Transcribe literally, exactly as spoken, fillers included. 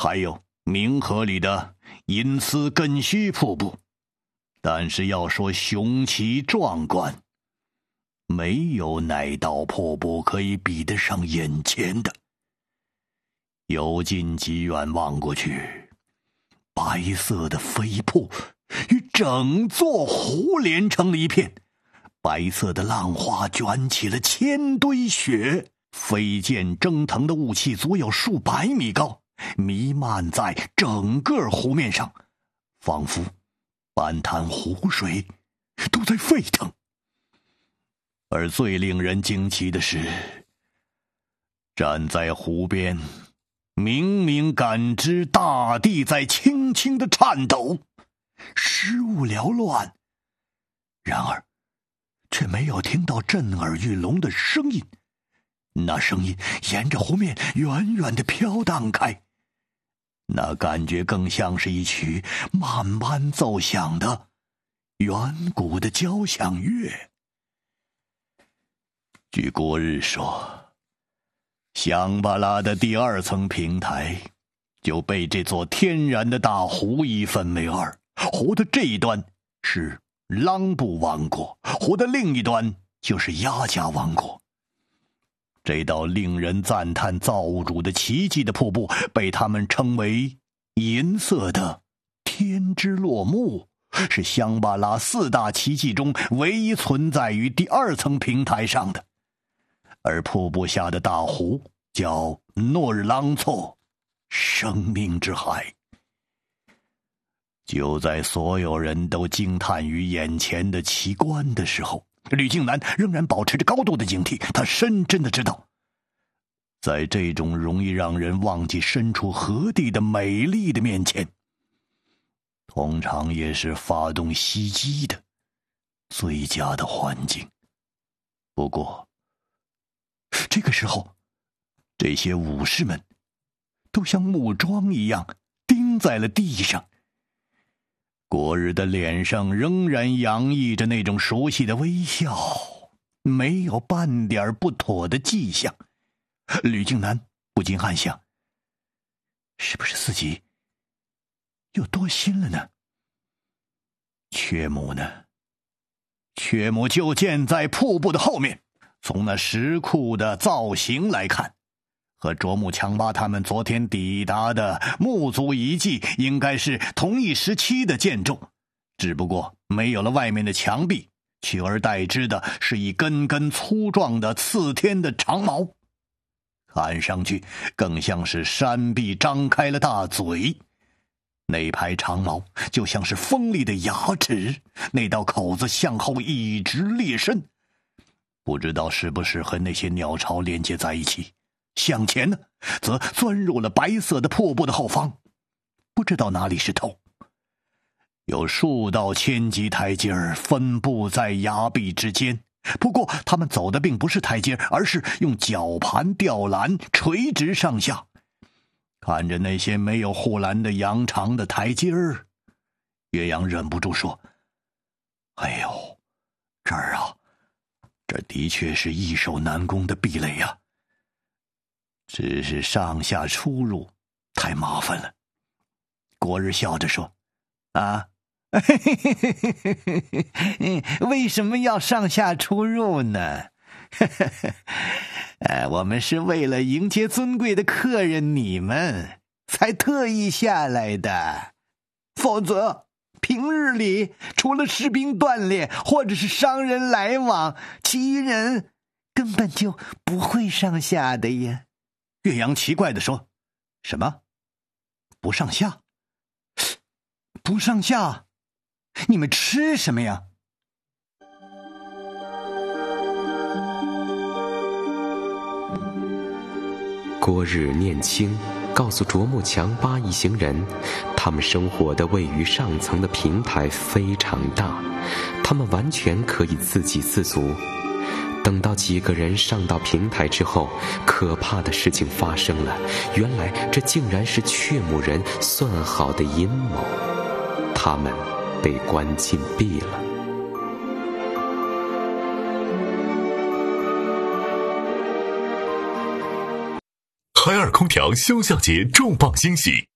还有冥河里的银丝根须瀑布。但是要说雄奇壮观，没有哪道瀑布可以比得上眼前的。由近及远望过去，白色的飞瀑与整座湖连成了一片，白色的浪花卷起了千堆雪，飞溅蒸腾的雾气足有数百米高，弥漫在整个湖面上，仿佛半潭湖水都在沸腾。而最令人惊奇的是，站在湖边，明明感知大地在轻轻的颤抖，湿雾缭乱，然而却没有听到震耳欲聋的声音。那声音沿着湖面远远地飘荡开，那感觉更像是一曲慢慢奏响的远古的交响乐。据郭日说，香巴拉的第二层平台就被这座天然的大湖一分为二，湖的这一端是朗布王国，湖的另一端就是雅加王国。这道令人赞叹造物主的奇迹的瀑布被他们称为银色的天之落木，是香巴拉四大奇迹中唯一存在于第二层平台上的。而瀑布下的大湖叫诺日朗措，生命之海。就在所有人都惊叹于眼前的奇观的时候，吕静南仍然保持着高度的警惕。他深深的知道，在这种容易让人忘记身处何地的美丽的面前，通常也是发动袭击的最佳的环境。不过这个时候，这些武士们都像木桩一样钉在了地上。国日的脸上仍然洋溢着那种熟悉的微笑，没有半点不妥的迹象。吕静南不禁暗想，是不是自己又多心了呢？雀母呢？雀母就建在瀑布的后面。从那石窟的造型来看，和卓木强巴他们昨天抵达的木族遗迹应该是同一时期的建筑，只不过没有了外面的墙壁，取而代之的是一根根粗壮的刺天的长矛，看上去更像是山壁张开了大嘴。那排长矛就像是锋利的牙齿，那道口子向后一直裂伸，不知道是不是和那些鸟巢连接在一起。向前呢，则钻入了白色的瀑布的后方，不知道哪里是头。有数道千级台阶儿分布在崖壁之间，不过他们走的并不是台阶，而是用绞盘吊篮垂直上下。看着那些没有护栏的羊肠的台阶儿，岳阳忍不住说：哎呦，这儿啊，这的确是易守难攻的壁垒啊，只是上下出入太麻烦了。国日笑着说：啊为什么要上下出入呢？呃，我们是为了迎接尊贵的客人你们才特意下来的，否则平日里除了士兵锻炼或者是商人来往，其余人根本就不会上下的呀。岳阳奇怪地说：什么？不上下？不上下？你们吃什么呀？ 郭日念青告诉卓木强巴一行人，他们生活的位于上层的平台非常大，他们完全可以自给自足。等到几个人上到平台之后，可怕的事情发生了。原来这竟然是雀木人算好的阴谋，他们被关禁闭了。 海尔空调休效节重磅惊喜，